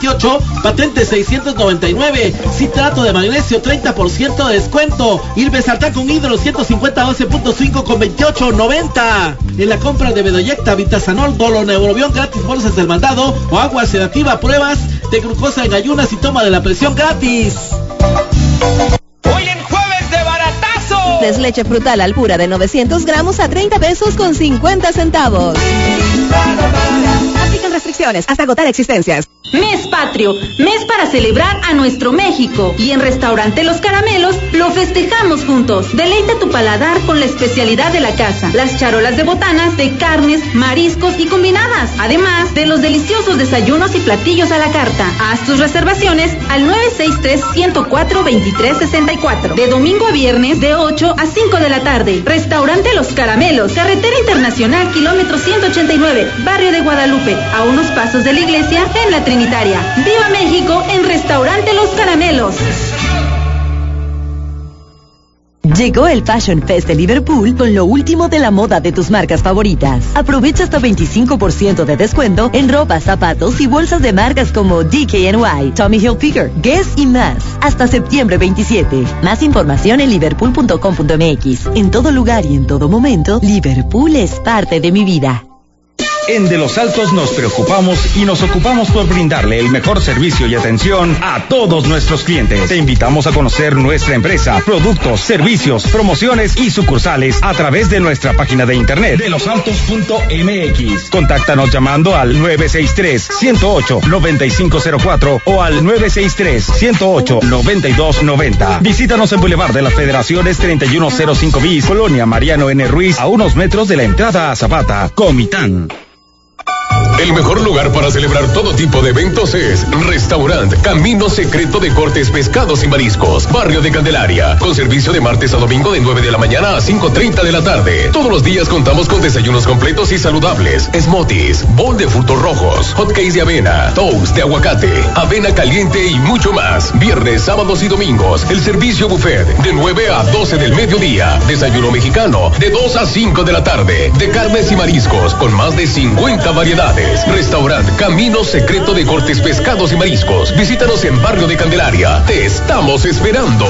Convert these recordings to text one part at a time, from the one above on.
patente 699, citrato de magnesio 30% de descuento, Irbesartán con hidro 150 12.5 con 28.90. En la compra de Bedoyecta, Vitasanol, Doloneurobión gratis, bolsas del mandado o agua sedativa, pruebas de glucosa en ayunas y toma de la presión gratis. Hoy en jueves de baratazo. Leche frutal al pura de 900 gramos a 30 pesos con 50 centavos. Aplican restricciones hasta agotar existencias. Mes patrio, mes para celebrar a nuestro México. Y en Restaurante Los Caramelos lo festejamos juntos. Deleita tu paladar con la especialidad de la casa. Las charolas de botanas de carnes, mariscos y combinadas. Además de los deliciosos desayunos y platillos a la carta. Haz tus reservaciones al 963-104-2364. De domingo a viernes de 8 a 5 de la tarde. Restaurante Los Caramelos, Carretera Internacional, kilómetro 189, Barrio de Guadalupe, a unos pasos de la iglesia en la Trinitaria. ¡Viva México en Restaurante Los Caramelos! Llegó el Fashion Fest de Liverpool con lo último de la moda de tus marcas favoritas. Aprovecha hasta 25% de descuento en ropa, zapatos y bolsas de marcas como DKNY, Tommy Hilfiger, Guess y más. Hasta septiembre 27. Más información en liverpool.com.mx. En todo lugar y en todo momento, Liverpool es parte de mi vida. En De los Altos nos preocupamos y nos ocupamos por brindarle el mejor servicio y atención a todos nuestros clientes. Te invitamos a conocer nuestra empresa, productos, servicios, promociones y sucursales a través de nuestra página de internet delosaltos.mx. Contáctanos llamando al 963-108-9504 o al 963-108-9290. Visítanos en Boulevard de las Federaciones 3105 bis, Colonia Mariano N. Ruiz, a unos metros de la entrada a Zapata, Comitán. El mejor lugar para celebrar todo tipo de eventos es Restaurant Camino Secreto de Cortes, Pescados y Mariscos, Barrio de Candelaria, con servicio de martes a domingo de 9 de la mañana a 5:30 de la tarde. Todos los días contamos con desayunos completos y saludables, smoothies, bowl de frutos rojos, hotcakes de avena, toast de aguacate, avena caliente y mucho más. Viernes, sábados y domingos, el servicio buffet de 9 a 12 del mediodía. Desayuno mexicano de 2 a 5 de la tarde, de carnes y mariscos con más de 50 variedades. Restaurant Camino Secreto de Cortes, Pescados y Mariscos. Visítanos en Barrio de Candelaria. Te estamos esperando.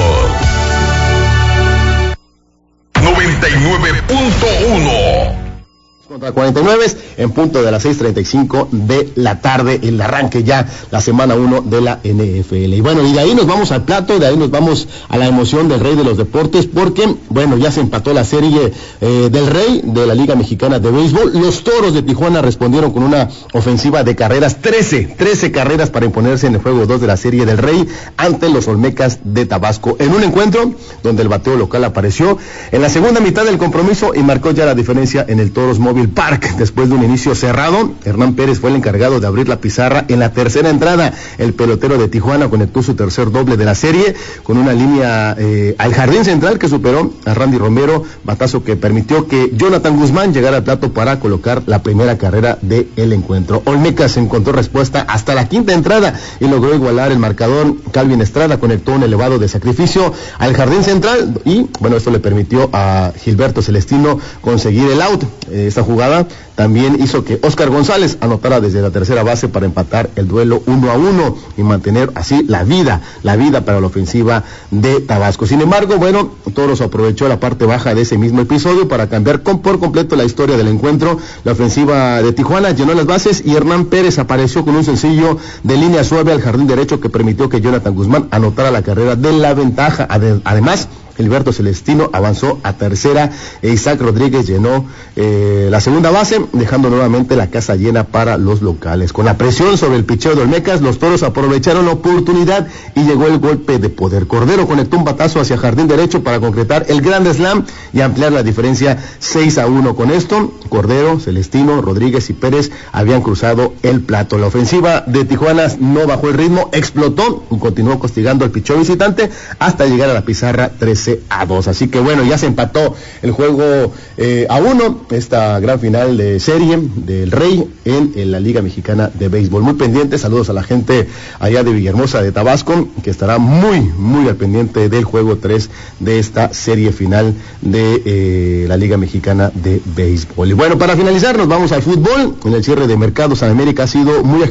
99.1 contra 49 en punto de las 6:35 de la tarde, el arranque ya la semana 1 de la NFL. Y bueno, y de ahí nos vamos al plato, de ahí nos vamos a la emoción del rey de los deportes, porque bueno, ya se empató la serie del rey de la Liga Mexicana de Béisbol. Los Toros de Tijuana respondieron con una ofensiva de carreras, 13 carreras para imponerse en el juego 2 de la serie del rey ante los Olmecas de Tabasco, en un encuentro donde el bateo local apareció en la segunda mitad del compromiso y marcó ya la diferencia en el Toros Mobile Park. Después de un inicio cerrado, Hernán Pérez fue el encargado de abrir la pizarra en la tercera entrada. El pelotero de Tijuana conectó su tercer doble de la serie con una línea al jardín central que superó a Randy Romero, batazo que permitió que Jonathan Guzmán llegara al plato para colocar la primera carrera del encuentro. Olmecas encontró respuesta hasta la quinta entrada y logró igualar el marcador. Calvin Estrada conectó un elevado de sacrificio al jardín central y bueno, esto le permitió a Gilberto Celestino conseguir el out. Esta jugada también hizo que Oscar González anotara desde la tercera base para empatar el duelo 1-1 y mantener así la vida para la ofensiva de Tabasco. Sin embargo, bueno, Toros aprovechó la parte baja de ese mismo episodio para cambiar por completo la historia del encuentro. La ofensiva de Tijuana llenó las bases y Hernán Pérez apareció con un sencillo de línea suave al jardín derecho que permitió que Jonathan Guzmán anotara la carrera de la ventaja. Además, Gilberto Celestino avanzó a tercera e Isaac Rodríguez llenó la segunda base, dejando nuevamente la casa llena para los locales. Con la presión sobre el picheo de Olmecas, los Toros aprovecharon la oportunidad y llegó el golpe de poder. Cordero conectó un batazo hacia jardín derecho para concretar el Grand Slam y ampliar la diferencia 6-1. Con esto, Cordero, Celestino, Rodríguez y Pérez habían cruzado el plato. La ofensiva de Tijuana no bajó el ritmo, explotó y continuó castigando al picheo visitante hasta llegar a la pizarra 13-2. Así que bueno, ya se empató el juego a 1, esta gran final de serie del Rey en la Liga Mexicana de Béisbol. Muy pendiente, saludos a la gente allá de Villahermosa de Tabasco, que estará muy al pendiente del juego 3 de esta serie final de la Liga Mexicana de Béisbol. Y bueno, para finalizar nos vamos al fútbol. En el cierre de mercado, San América ha sido muy